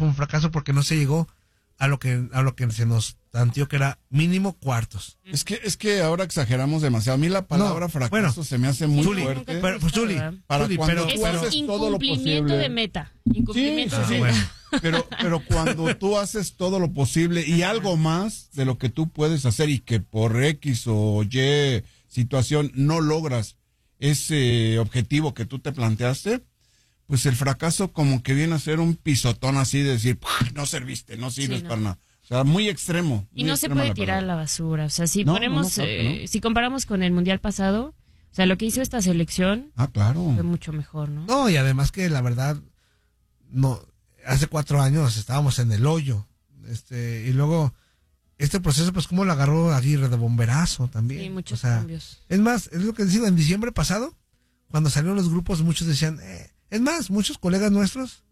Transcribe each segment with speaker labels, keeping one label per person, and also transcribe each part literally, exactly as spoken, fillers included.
Speaker 1: fue un fracaso porque no se llegó a lo que a lo que se nos tanteó que era mínimo cuartos.
Speaker 2: Es que es que ahora exageramos demasiado. A mí la palabra no, fracaso bueno, se me hace muy
Speaker 1: Zuli,
Speaker 2: fuerte.
Speaker 1: Pero, pues, Zuli,
Speaker 2: para
Speaker 1: Zuli,
Speaker 2: cuando
Speaker 1: pero,
Speaker 2: tú
Speaker 3: pero,
Speaker 2: haces todo lo posible.
Speaker 3: Incumplimiento de meta. Incumplimiento
Speaker 2: sí, sí,
Speaker 3: de
Speaker 2: sí.
Speaker 3: meta.
Speaker 2: Bueno, pero, pero cuando tú haces todo lo posible y algo más de lo que tú puedes hacer y que por X o Y situación no logras ese objetivo que tú te planteaste, pues el fracaso como que viene a ser un pisotón así de decir, no serviste, no sirves sí, no. para nada. O sea, muy extremo.
Speaker 3: Y
Speaker 2: muy
Speaker 3: no se puede tirar a la basura. O sea, si no, ponemos, no, no, claro eh, no. si comparamos con el Mundial pasado, o sea, lo que hizo esta selección
Speaker 2: ah, claro.
Speaker 3: fue mucho mejor, ¿no?
Speaker 1: No, y además que la verdad, no, hace cuatro años estábamos en el hoyo. Este, y luego, este proceso, pues, ¿cómo lo agarró Aguirre de bomberazo también?
Speaker 3: Sí, muchos
Speaker 1: o sea,
Speaker 3: cambios.
Speaker 1: Es más, es lo que decía, en diciembre pasado, cuando salieron los grupos, muchos decían, eh, es más, muchos colegas nuestros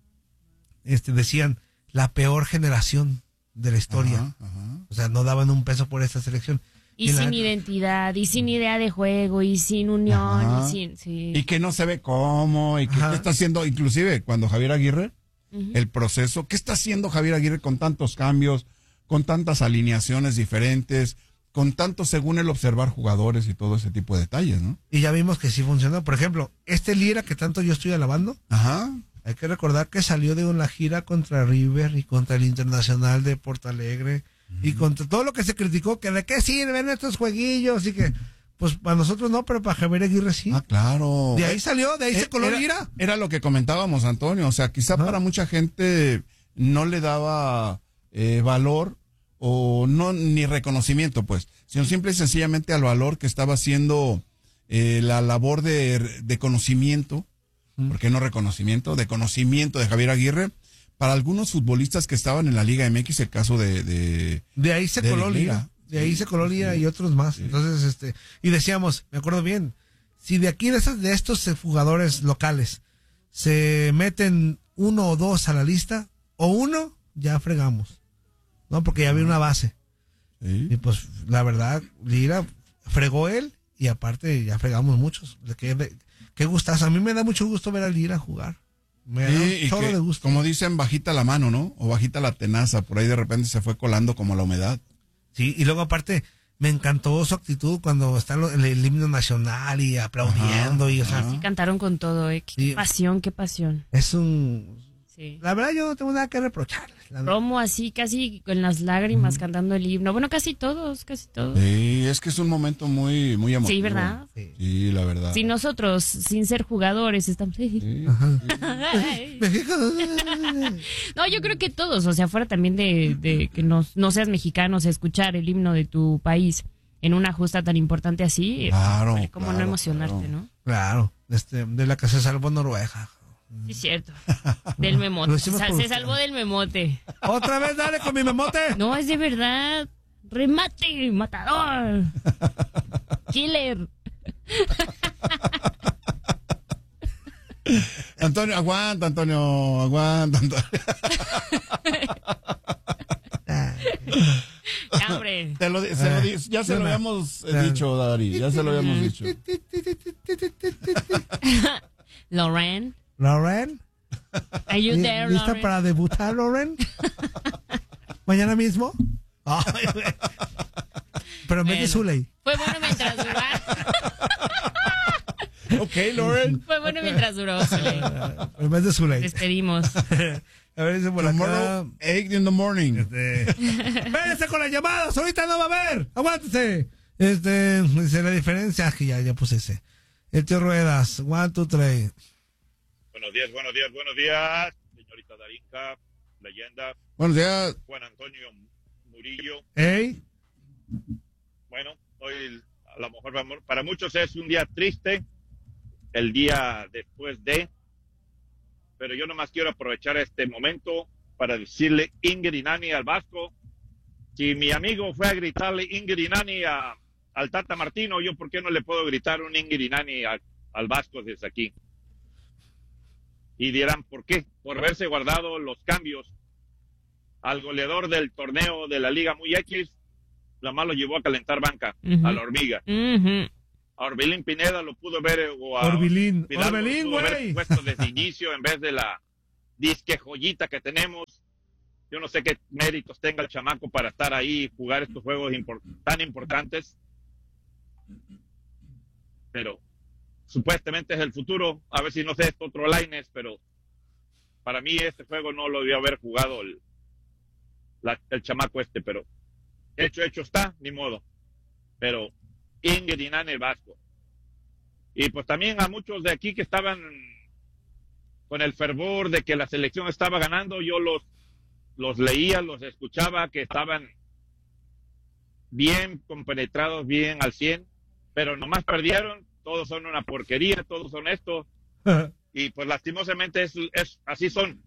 Speaker 1: este, decían, la peor generación de la historia.
Speaker 2: Ajá, ajá.
Speaker 1: O sea, no daban un peso por esta selección.
Speaker 3: Y, y sin la... identidad, y sin idea de juego, y sin unión, ajá. y sin... Sí.
Speaker 2: Y que no se ve cómo, y que qué está haciendo, inclusive cuando Javier Aguirre, uh-huh. el proceso, ¿qué está haciendo Javier Aguirre con tantos cambios, con tantas alineaciones diferentes, con tanto, según él, observar jugadores y todo ese tipo de detalles, ¿no?
Speaker 1: Y ya vimos que sí funcionó. Por ejemplo, este Lira que tanto yo estoy alabando,
Speaker 2: ajá.
Speaker 1: hay que recordar que salió de una gira contra River y contra el Internacional de Porto Alegre uh-huh. y contra todo lo que se criticó, que de qué sirven estos jueguillos y que, pues para nosotros no, pero para Javier Aguirre sí.
Speaker 2: Ah, claro.
Speaker 1: De ahí salió, de ahí eh, se coló
Speaker 2: era,
Speaker 1: Lira.
Speaker 2: Era lo que comentábamos, Antonio, o sea, quizá ¿no? para mucha gente no le daba eh, valor o no ni reconocimiento, pues, sino simple y sencillamente al valor que estaba haciendo eh, la labor de, de conocimiento, mm. ¿por qué no reconocimiento? De conocimiento de Javier Aguirre para algunos futbolistas que estaban en la Liga M X, el caso de... De,
Speaker 1: de ahí se de coló Lira, de ahí sí, se coló Lira sí, y otros más, sí. Entonces, este, y decíamos, me acuerdo bien, si de aquí de, esas, de estos jugadores locales se meten uno o dos a la lista, o uno, ya fregamos. No, porque ya había una base. ¿Sí? Y pues, la verdad, Lira fregó él y aparte ya fregamos muchos. Qué, qué gustazo. A mí me da mucho gusto ver a Lira jugar. Me
Speaker 2: sí,
Speaker 1: da
Speaker 2: un chorro de gusto. Como dicen, bajita la mano, ¿no? O bajita la tenaza. Por ahí de repente se fue colando como la humedad.
Speaker 1: Sí, y luego aparte, me encantó su actitud cuando está en el himno nacional y aplaudiendo. Ajá, y, o sea,
Speaker 3: sí, cantaron con todo, eh. Qué sí, pasión, qué pasión.
Speaker 1: Es un...
Speaker 3: Sí.
Speaker 1: La verdad yo no tengo nada que reprocharle.
Speaker 3: Romo así, casi con las lágrimas, mm. cantando el himno. Bueno, casi todos, casi todos.
Speaker 2: Sí, es que es un momento muy, muy emotivo.
Speaker 3: Sí, ¿verdad?
Speaker 2: Sí, sí la verdad.
Speaker 3: Si nosotros, sin ser jugadores, estamos... Sí. No, yo creo que todos, o sea, fuera también de, de que no, no seas mexicano, o sea, escuchar el himno de tu país en una justa tan importante así,
Speaker 2: claro,
Speaker 3: como
Speaker 2: claro,
Speaker 3: no emocionarte,
Speaker 2: claro.
Speaker 3: ¿no?
Speaker 1: Claro, este, de la que se salvó Noruega.
Speaker 3: Sí, es cierto. Del memote. O sea, se salvó del memote.
Speaker 1: ¿Otra vez dale con mi memote?
Speaker 3: No, es de verdad. Remate, matador. Killer.
Speaker 2: Antonio, aguanta, Antonio, aguanta, Antonio.
Speaker 3: Ya, hombre.
Speaker 2: Te lo, se lo, ya se lo habíamos dicho, Dari, ya se lo habíamos dicho.
Speaker 3: Lauren.
Speaker 1: Lauren.
Speaker 3: Are you there,
Speaker 1: ¿Lista
Speaker 3: Lauren?
Speaker 1: para debutar, Lauren? ¿Mañana mismo? Ay, pero en vez de Zuley.
Speaker 3: Fue bueno mientras duró.
Speaker 2: Ok, Lauren.
Speaker 3: Fue bueno mientras duró, Zuley.
Speaker 1: En vez de Zuley.
Speaker 3: Despedimos.
Speaker 1: A ver, dice por
Speaker 2: Tomorrow,
Speaker 1: acá.
Speaker 2: eight in the morning.
Speaker 1: Este, Espérense con las llamadas, ahorita no va a haber. Aguántese. Este, dice la diferencia. Que ya, ya puse ese. El tío Ruedas, one, two, three.
Speaker 4: Buenos días, buenos días, buenos días, señorita Darinka, leyenda.
Speaker 2: Buenos días.
Speaker 4: Juan Antonio Murillo.
Speaker 1: Hey.
Speaker 4: Bueno, hoy a lo mejor para muchos es un día triste, el día después de, pero yo nomás quiero aprovechar este momento para decirle Ingrid y Nani al Vasco. Si mi amigo fue a gritarle Ingrid y Nani a, al Tata Martino, yo por qué no le puedo gritar un Ingrid y Nani a, al Vasco desde aquí. Y dirán, ¿por qué? Por haberse guardado los cambios al goleador del torneo de la Liga Muy X, la más lo llevó a calentar banca, uh-huh. a la Hormiga.
Speaker 3: Uh-huh.
Speaker 4: A Orbelín Pineda lo pudo ver, o a
Speaker 1: Orbelín,
Speaker 4: Pilar
Speaker 1: Orbelín,
Speaker 4: lo pudo
Speaker 1: güey.
Speaker 4: haber puesto desde inicio en vez de la disque joyita que tenemos Yo no sé qué méritos tenga el chamaco para estar ahí y jugar estos juegos import tan importantes. Pero supuestamente es el futuro. A ver si no sé, es otro Lainez, pero para mí este juego no lo debió haber jugado el, la, el chamaco este, pero hecho, hecho está, ni modo. Pero Ingrid y Nane Vasco. Y pues también a muchos de aquí que estaban con el fervor de que la selección estaba ganando, yo los, los leía, los escuchaba, que estaban bien compenetrados, bien al cien, pero nomás perdieron, todos son una porquería, todos son esto, y pues lastimosamente es, es así son.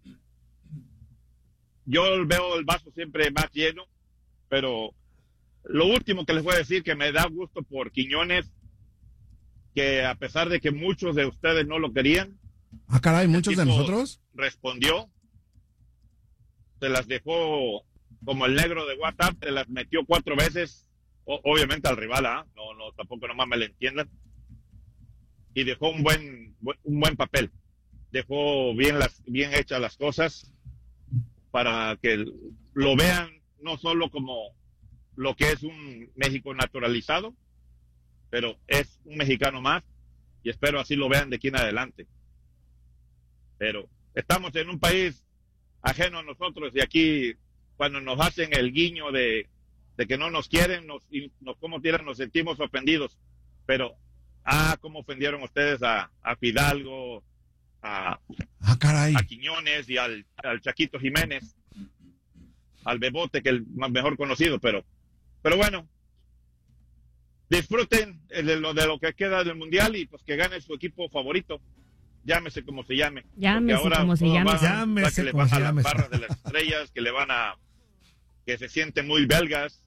Speaker 4: Yo veo el vaso siempre más lleno, pero lo último que les voy a decir, que me da gusto por Quiñones, que a pesar de que muchos de ustedes no lo querían,
Speaker 2: ah, caray, muchos de nosotros
Speaker 4: respondió, se las dejó como el negro de WhatsApp, se las metió cuatro veces, o, obviamente al rival, ¿eh? no, no, tampoco nomás me lo entiendan, y dejó un buen, un buen papel, dejó bien las, bien hechas las cosas para que lo vean no solo como lo que es un México naturalizado, pero es un mexicano más, y espero así lo vean de aquí en adelante. Pero estamos en un país ajeno a nosotros, y aquí cuando nos hacen el guiño de, de que no nos quieren, nos, y nos como tiran, nos sentimos ofendidos. Pero, ah, cómo ofendieron ustedes a, a Fidalgo, a,
Speaker 2: ah, caray.
Speaker 4: a Quiñones y al, al Chaquito Jiménez, al Bebote, que es el más mejor conocido, pero, pero bueno, disfruten de lo, de lo que queda del Mundial, y pues que gane su equipo favorito. Llámese como se llame.
Speaker 3: Llámese
Speaker 4: ahora
Speaker 3: como se llame.
Speaker 4: Van,
Speaker 1: Llámese
Speaker 4: que le
Speaker 1: como
Speaker 4: van
Speaker 1: se
Speaker 4: a las
Speaker 1: llame.
Speaker 4: barras de las estrellas, que le van a... que se sienten muy belgas.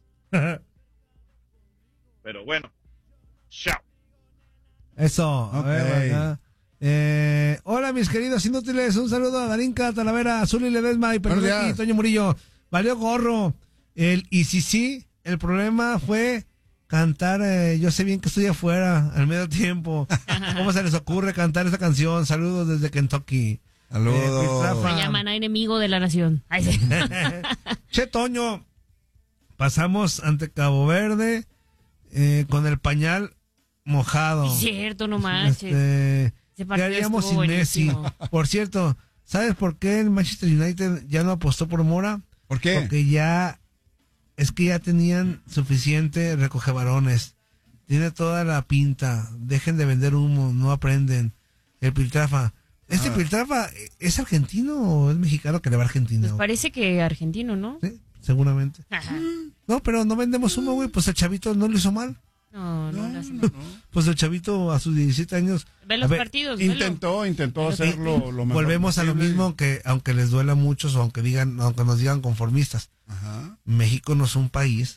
Speaker 4: Pero bueno, chao.
Speaker 1: Eso. A
Speaker 2: Ok.
Speaker 1: ver, acá. Eh, hola, mis queridos inútiles. Un saludo a Darinka, Talavera, Azul y Ledesma y
Speaker 2: Buenos
Speaker 1: Peludequi,
Speaker 2: días.
Speaker 1: Toño Murillo. Valió gorro. El, y sí, sí, el problema fue cantar. Eh, yo sé bien que estoy afuera al medio tiempo. ¿Cómo se les ocurre cantar esa canción? Saludos desde Kentucky.
Speaker 2: Saludos.
Speaker 1: Eh, Piltrafa.
Speaker 3: Me llaman a enemigo de la nación. Ay, sí.
Speaker 1: Che, Toño, pasamos ante Cabo Verde eh, con el pañal mojado.
Speaker 3: Es cierto, no manches.
Speaker 1: Este,
Speaker 3: Ese
Speaker 1: ¿qué
Speaker 3: partido
Speaker 1: haríamos
Speaker 3: estuvo
Speaker 1: sin Messi?
Speaker 3: buenísimo.
Speaker 1: Por cierto, ¿sabes por qué el Manchester United ya no apostó por Mora?
Speaker 2: ¿Por qué?
Speaker 1: Porque ya, es que ya tenían suficiente recogevarones. Tiene toda la pinta. Dejen de vender humo, no aprenden. El Piltrafa. ¿Este
Speaker 2: Ah.
Speaker 1: Piltrafa es argentino o es mexicano que le va a Argentina?
Speaker 3: Pues parece que argentino, ¿no?
Speaker 1: Sí, seguramente.
Speaker 3: Ajá.
Speaker 1: No, pero no vendemos humo, güey. Pues el chavito no lo hizo mal.
Speaker 3: No, no,
Speaker 2: No,
Speaker 3: no,
Speaker 2: no, no.
Speaker 1: Pues el chavito a sus diecisiete años.
Speaker 3: Ve
Speaker 1: a
Speaker 3: los
Speaker 1: ver,
Speaker 3: partidos, velo.
Speaker 2: Intentó, intentó
Speaker 3: Pero
Speaker 2: hacerlo lo mejor
Speaker 1: Volvemos a lo
Speaker 2: posible.
Speaker 1: mismo, que aunque les duela a muchos o aunque digan, aunque nos digan conformistas,
Speaker 2: Ajá.
Speaker 1: México no es un país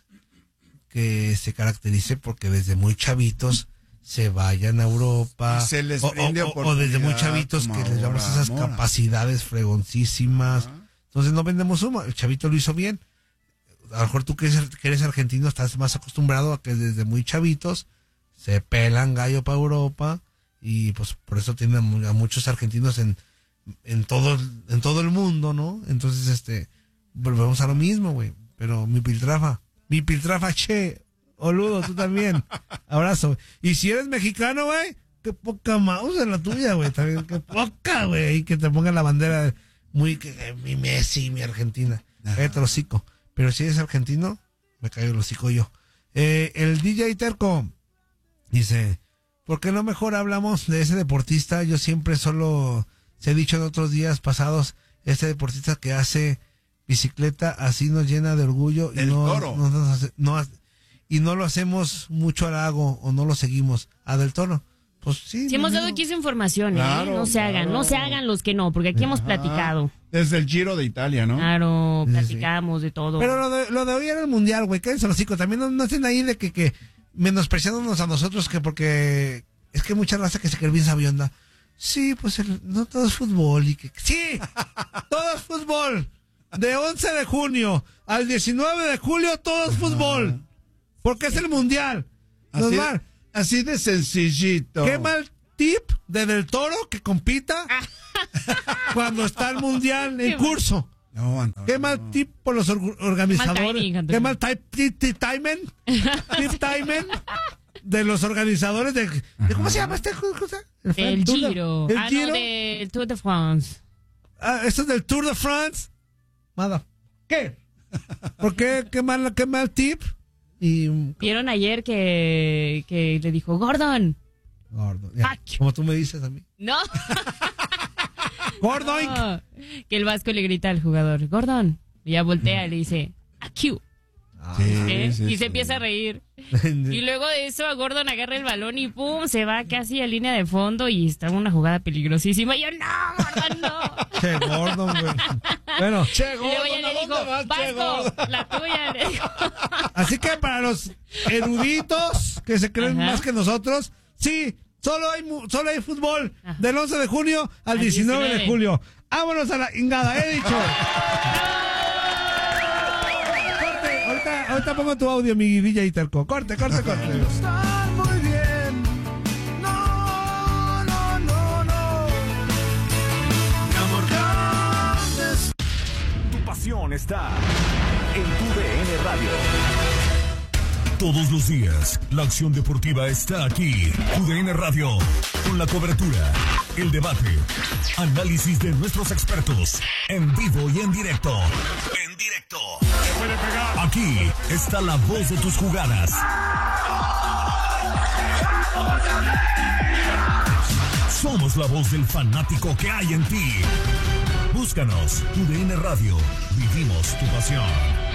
Speaker 1: que se caracterice porque desde muy chavitos se vayan a Europa
Speaker 2: Y se les
Speaker 1: o,
Speaker 2: brinde
Speaker 1: o- o desde muy
Speaker 2: oportunidad
Speaker 1: chavitos
Speaker 2: como
Speaker 1: que les damos
Speaker 2: ahora,
Speaker 1: esas
Speaker 2: Mora.
Speaker 1: capacidades fregoncísimas.
Speaker 2: Ajá.
Speaker 1: Entonces no vendemos humo, el chavito lo hizo bien. A lo mejor tú que eres, que eres argentino estás más acostumbrado a que desde muy chavitos se pelan gallo para Europa, y pues por eso tienen a mu- a muchos argentinos en, en todo en todo el mundo, ¿no? Entonces, este, volvemos a lo mismo, güey. Pero mi Piltrafa, mi Piltrafa, che, Oludo, tú también. Abrazo. Y si eres mexicano, güey, qué poca mouse en la tuya, güey. También, qué poca, güey. Y que te pongan la bandera muy, que eh, mi Messi, mi Argentina.
Speaker 2: Ajá.
Speaker 1: Cállate el hocico. Pero si eres argentino, me caigo el hocico yo. Eh, el D J Terco dice, ¿por qué no mejor hablamos de ese deportista? Yo siempre solo se he dicho en otros días pasados, este deportista que hace bicicleta, así nos llena de orgullo. Y
Speaker 2: El
Speaker 1: no,
Speaker 2: Toro.
Speaker 1: no nos hace- no ha- y no lo hacemos mucho halago o no lo seguimos. ¿A Del Toro? Pues sí.
Speaker 3: Si hemos
Speaker 1: no,
Speaker 3: dado
Speaker 1: no.
Speaker 3: aquí esa información, ¿eh?
Speaker 2: Claro,
Speaker 3: No se hagan,
Speaker 2: claro.
Speaker 3: no se hagan los que no, porque aquí hemos
Speaker 2: Ajá.
Speaker 3: platicado.
Speaker 2: Desde el Giro de Italia, ¿no?
Speaker 3: Claro,
Speaker 1: Sí, sí.
Speaker 3: platicamos de todo.
Speaker 1: Pero lo de, lo de hoy era el mundial, güey. Cállense los hocico. También no, no estén ahí de que, que menospreciándonos a nosotros, que porque es que hay mucha raza que se cree bien sabionda. Sí, pues el- no todo es fútbol. Y que, sí, todo es fútbol. De once de junio al diecinueve de julio todo es fútbol. Porque es el mundial.
Speaker 2: Así,
Speaker 1: Normal.
Speaker 2: así de sencillito.
Speaker 1: Qué mal tip de Del Toro que compita cuando está el mundial en
Speaker 3: Qué mal.
Speaker 1: curso.
Speaker 2: No, Antonio.
Speaker 1: Qué mal tip por los or- organizadores.
Speaker 3: Mal timing, Antonio.
Speaker 1: Qué mal type, tip, tip timing. Tip timing de los organizadores de, de ¿cómo se llama este cosa?
Speaker 3: El
Speaker 1: Tour de-
Speaker 3: Giro.
Speaker 1: El
Speaker 3: ah,
Speaker 1: Giro.
Speaker 3: no, del Tour de France.
Speaker 1: Ah, esto es del Tour de France. Nada. ¿Qué? ¿Por qué? ¿Qué mal, qué mal tip? Y
Speaker 3: Vieron ayer que, que le dijo, Gordon.
Speaker 1: gordo. Ya,
Speaker 3: Ach.
Speaker 1: como tú me dices a mí.
Speaker 3: No.
Speaker 1: Gordoink.
Speaker 3: No. Que el vasco le grita al jugador, Gordon. Y ya voltea y le dice, Q.
Speaker 1: Ah,
Speaker 2: Sí,
Speaker 3: ¿Eh?
Speaker 2: sí,
Speaker 3: y
Speaker 2: sí.
Speaker 3: se empieza a reír. Y luego de eso, a Gordon agarra el balón y pum, se va casi a línea de fondo y está en una jugada peligrosísima. Y yo, no, Gordon, no.
Speaker 1: Che, Gordon, güey. Bueno,
Speaker 2: Che,
Speaker 3: Y luego ya le dijo, Vasco, la tuya. Le dijo.
Speaker 1: así que para los eruditos que se creen
Speaker 3: Ajá.
Speaker 1: más que nosotros, sí, solo hay mu- solo hay fútbol
Speaker 3: Ajá.
Speaker 1: del once de junio al
Speaker 3: Al
Speaker 1: diecinueve de
Speaker 3: diecinueve.
Speaker 1: julio. Vámonos a la ingada, he dicho. Corte, ahorita, ahorita pongo tu audio, mi D J Terco. Corte, corte, corte.
Speaker 5: Estar muy bien. No, no, no, no. Mi amor, grandes.
Speaker 6: Tu pasión está en tu D N Radio. Todos los días, la acción deportiva está aquí. Tu D N Radio, con la cobertura, el debate, análisis de nuestros expertos, en vivo y en directo. En directo. Aquí está la voz de tus jugadas. Somos la voz del fanático que hay en ti. Búscanos, Tu D N Radio. Vivimos tu pasión.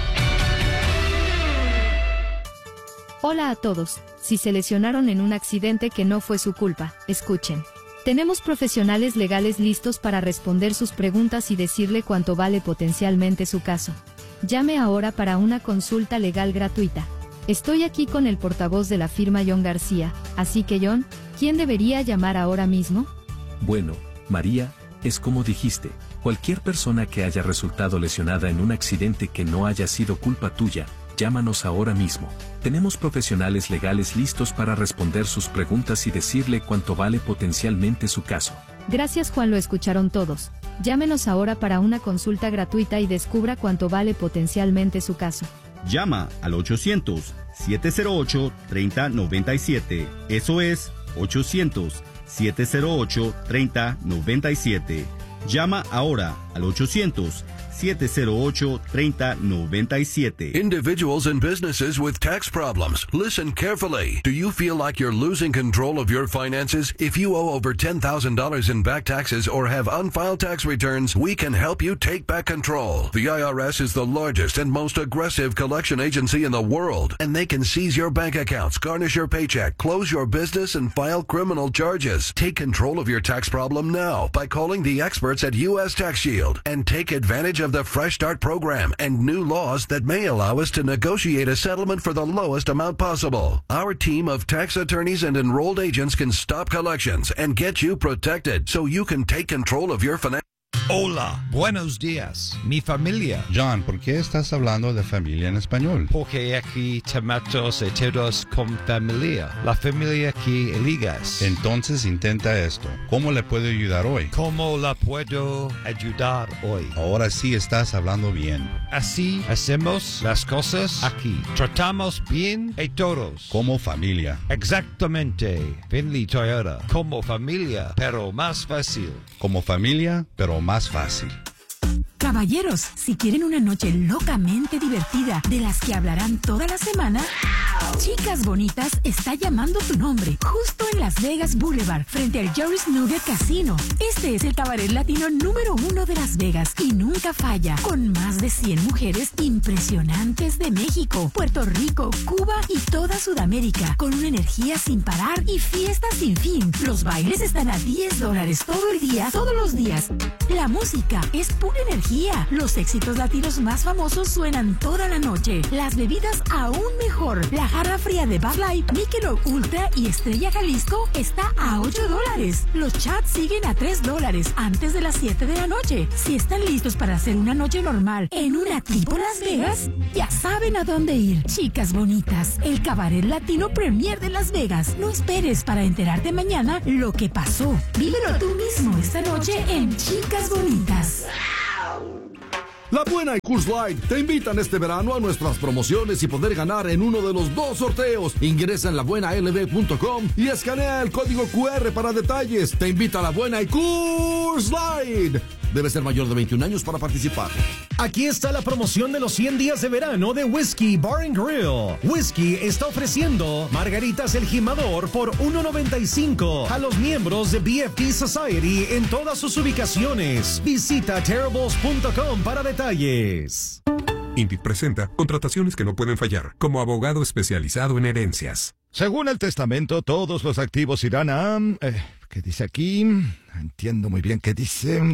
Speaker 7: Hola a todos. Si se lesionaron en un accidente que no fue su culpa, escuchen. Tenemos profesionales legales listos para responder sus preguntas y decirle cuánto vale potencialmente su caso. Llame ahora para una consulta legal gratuita. Estoy aquí con el portavoz de la firma John García, así que John, ¿quién debería llamar ahora mismo?
Speaker 8: Bueno, María, es como dijiste, cualquier persona que haya resultado lesionada en un accidente que no haya sido culpa tuya, llámanos ahora mismo. Tenemos profesionales legales listos para responder sus preguntas y decirle cuánto vale potencialmente su caso.
Speaker 7: Gracias Juan, lo escucharon todos. Llámenos ahora para una consulta gratuita y descubra cuánto vale potencialmente su caso.
Speaker 9: Llama al ochocientos, siete cero ocho, tres cero nueve siete. Eso es ochocientos, siete cero ocho, tres cero nueve siete. Llama ahora al ochocientos, siete cero ocho, tres cero nueve siete.
Speaker 10: Individuals and businesses with tax problems. Listen carefully. Do you feel like you're losing control of your finances? If you owe over ten thousand dollars in back taxes or have unfiled tax returns, we can help you take back control. The I R S is the largest and most aggressive collection agency in the world, and they can seize your bank accounts, garnish your paycheck, close your business, and file criminal charges. Take control of your tax problem now by calling the experts at U S Tax Shield and take advantage of the Fresh Start program and new laws that may allow us to negotiate a settlement for the lowest amount possible. Our team of tax attorneys and enrolled agents can stop collections and get you protected so you can take control of your finances.
Speaker 11: Hola, buenos días, mi familia.
Speaker 2: John, ¿por qué estás hablando de familia en español?
Speaker 11: Porque aquí tomamos y todos con familia. La familia que eligas.
Speaker 2: Entonces intenta esto. ¿Cómo le puedo ayudar hoy?
Speaker 11: ¿Cómo la puedo ayudar hoy?
Speaker 2: Ahora sí estás hablando bien.
Speaker 11: Así hacemos las cosas aquí. Tratamos bien a todos.
Speaker 2: Como familia.
Speaker 11: Exactamente. Finley Toyota. Como familia, pero más fácil.
Speaker 2: Como familia, pero más fácil.
Speaker 12: Caballeros, si quieren una noche locamente divertida, de las que hablarán toda la semana, Chicas Bonitas está llamando tu nombre, justo en Las Vegas Boulevard, frente al Jerry's Nugget Casino. Este es el cabaret latino número uno de Las Vegas y nunca falla, con más de cien mujeres impresionantes de México, Puerto Rico, Cuba y toda Sudamérica, con una energía sin parar y fiestas sin fin. Los bailes están a diez dólares todo el día, todos los días. La música es pura energía. Los éxitos latinos más famosos suenan toda la noche. Las bebidas aún mejor. La jarra fría de Bud Light, Michelob Ultra y Estrella Jalisco está a ocho dólares. Los chats siguen a tres dólares antes de las siete de la noche. Si están listos para hacer una noche normal en una tipo Las Vegas, ya saben a dónde ir. Chicas Bonitas, el cabaret latino premier de Las Vegas. No esperes para enterarte mañana lo que pasó. Vívelo tú mismo esta noche en Chicas Bonitas.
Speaker 13: La Buena y Coors Light te invitan este verano a nuestras promociones y poder ganar en uno de los dos sorteos. Ingresa en la buena l b punto com y escanea el código cu erre para detalles. Te invita a La Buena y Coors Light. Debe ser mayor de veintiún años para participar.
Speaker 14: Aquí está la promoción de los cien días de verano de Whiskey Bar and Grill. Whiskey está ofreciendo margaritas El Jimador por uno noventa y cinco a los miembros de B F D Society en todas sus ubicaciones. Visita terribles punto com para detalles.
Speaker 15: Indeed presenta contrataciones que no pueden fallar, como abogado especializado en herencias.
Speaker 16: Según el testamento, todos los activos irán a... Eh, ¿Qué dice aquí? Entiendo muy bien qué dice.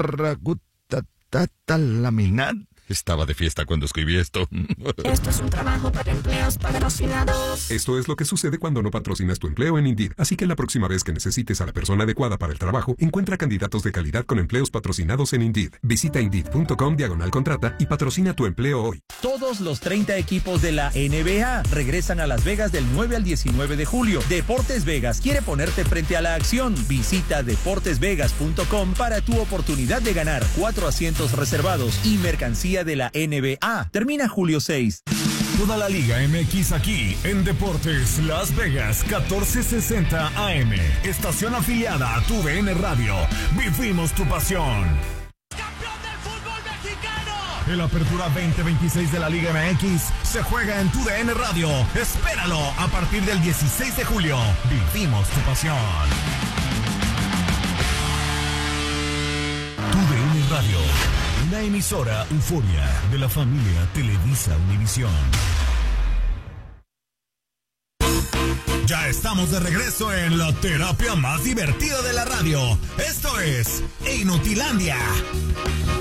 Speaker 16: Ragutatatalaminat. Estaba de fiesta cuando escribí esto.
Speaker 17: Esto es un trabajo para empleos patrocinados.
Speaker 15: Esto es lo que sucede cuando no patrocinas tu empleo en Indeed. Así que la próxima vez que necesites a la persona adecuada para el trabajo, encuentra candidatos de calidad con empleos patrocinados en Indeed. Visita indeed punto com diagonal contrata y patrocina tu empleo hoy.
Speaker 18: Todos los treinta equipos de la N B A regresan a Las Vegas del nueve al diecinueve de julio. Deportes Vegas quiere ponerte frente a la acción. Visita deportes vegas punto com para tu oportunidad de ganar cuatro asientos reservados y mercancía de la N B A. Termina julio seis.
Speaker 6: Toda la Liga M X aquí en Deportes Las Vegas catorce sesenta A M. Estación afiliada a tu D N Radio. Vivimos tu pasión.
Speaker 5: ¡Campeón del fútbol mexicano!
Speaker 6: El Apertura veinte veintiséis de la Liga M X se juega en tu D N Radio. Espéralo a partir del dieciséis de julio. Vivimos tu pasión. Tu D N Radio. Una emisora Euforia de la familia Televisa Univisión. Ya estamos de regreso en la terapia más divertida de la radio. Esto es Inutilandia.